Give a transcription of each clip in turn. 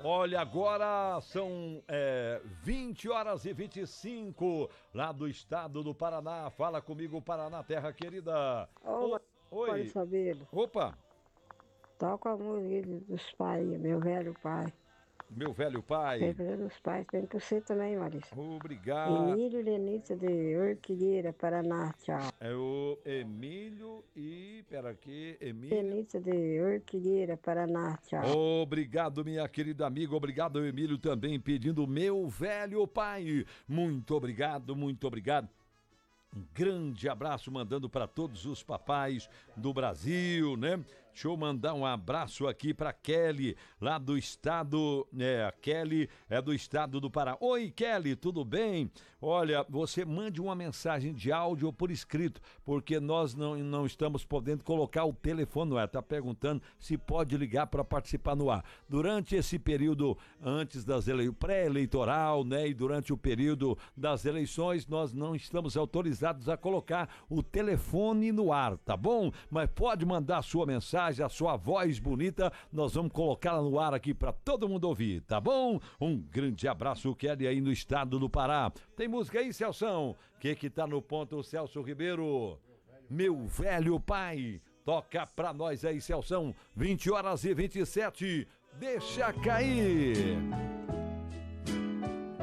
Olha, agora são 20 horas e 25 lá do estado do Paraná. Fala comigo, Paraná, terra querida. Oi, Sabino. Opa, Toca a música dos pais, meu velho pai. meu velho pai. Sempre dos pais, tem pra você também, Maurício. Obrigado. Emílio Lenita de Orquigueira, Paraná, tchau. É o Emílio e... Pera aqui, Emílio. Lenita de Orquigueira, Paraná, tchau. Obrigado, minha querida amiga. Obrigado, Emílio, também pedindo meu velho pai. Muito obrigado, muito obrigado. Um grande abraço mandando para todos os papais do Brasil, né? Deixa eu mandar um abraço aqui para Kelly, lá do estado, a Kelly é do estado do Pará. Oi, Kelly, tudo bem? Olha, você mande uma mensagem de áudio ou por escrito, porque nós não estamos podendo colocar o telefone no ar. Tá perguntando se pode ligar para participar no ar. Durante esse período antes das pré-eleitoral, né, e durante o período das eleições, nós não estamos autorizados a colocar o telefone no ar, tá bom? Mas pode mandar a sua mensagem, a sua voz bonita, nós vamos colocá-la no ar aqui para todo mundo ouvir, tá bom? Um grande abraço, Kelly, aí no estado do Pará. Tem música aí, Celção? Que tá no ponto, Celso Ribeiro? Meu velho pai. Toca pra nós aí, Celção. 20 horas e 27. Deixa cair.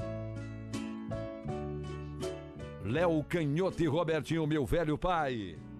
Léo Canhoto e Robertinho, meu velho pai.